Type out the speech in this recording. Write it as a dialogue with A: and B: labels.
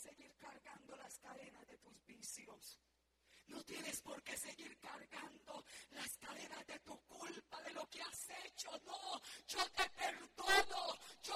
A: seguir cargando las cadenas de tus vicios. No tienes por qué seguir